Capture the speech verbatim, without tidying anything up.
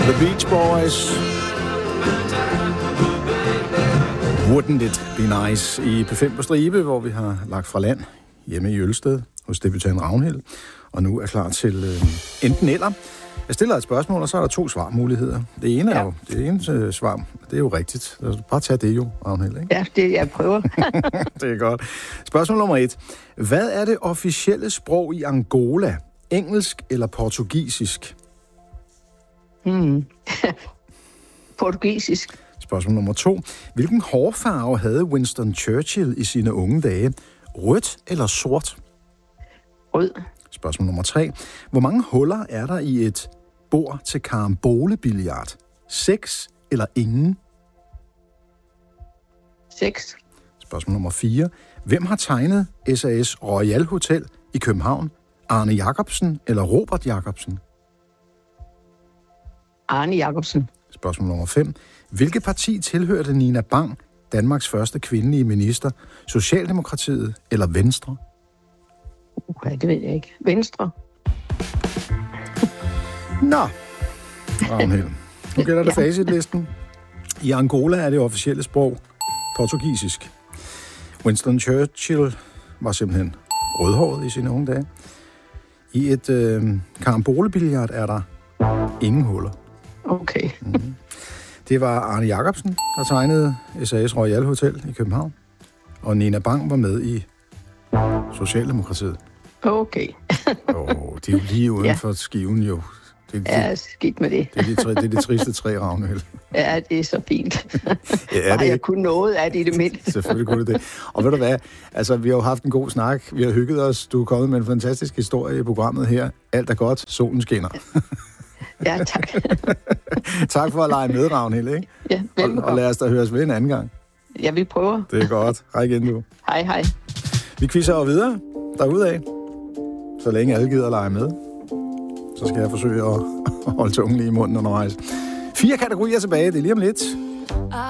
The Beach Boys. Wouldn't it be nice i P fem på stribe, hvor vi har lagt fra land hjemme i Ølsted hos debutant Ragnhild, og nu er klar til øh, enten eller. Jeg stiller et spørgsmål, og så er der to svarmuligheder. Det ene er ja. jo, det ene øh, svar, det er jo rigtigt. Bare tag det jo, Ragnhild, ikke? Ja, det jeg prøver. Det er godt. Spørgsmål nummer et. Hvad er det officielle sprog i Angola? Engelsk eller portugisisk? Hmm. Portugisisk. Spørgsmål nummer to. Hvilken hårfarve havde Winston Churchill i sine unge dage? Rødt eller sort? Rød. Spørgsmål nummer tre. Hvor mange huller er der i et bord til carambolebillard? Seks eller ingen? Seks. Spørgsmål nummer fire. Hvem har tegnet S A S Royal Hotel i København? Arne Jacobsen eller Robert Jacobsen? Arne Jacobsen. Spørgsmål nummer fem. Hvilket parti tilhørte Nina Bang, Danmarks første kvindelige minister? Socialdemokratiet eller Venstre? Okay, det ved jeg ikke. Venstre. Nå, Ragnhild. Nu gælder det ja. facitlisten. I Angola er det officielle sprog portugisisk. Winston Churchill var simpelthen rødhåret i sine unge dage. I et øh, carambolebillard er der ingen huller. Okay. Mm-hmm. Det var Arne Jacobsen, der tegnede S A S Royal Hotel i København. Og Nina Bang var med i Socialdemokratiet. Okay. Åh, det er jo lige uden ja. for skiven jo. Det, det, ja, skidt med det. Det er det, det, er det triste træ, Ragnhild. Ja, det er så fint. Ja, Bare jeg kunne noget af det i det mindste. Selvfølgelig kunne det det. Og ved du hvad, altså vi har jo haft en god snak, vi har hygget os, du er kommet med en fantastisk historie i programmet her. Alt er godt, solen skinner. Ja, tak. Tak for at lege med, Ragnhild, ikke? Ja, velkommen. Og, og lad os da høres ved en anden gang. Ja, vi prøver. Det er godt. Hej igen, du. Hej, hej. Vi quizzer jo videre derudaf. Så længe alle gider at lege med, så skal jeg forsøge at holde tungen lige i munden undervejs. Fire kategorier tilbage, det er lige om lidt.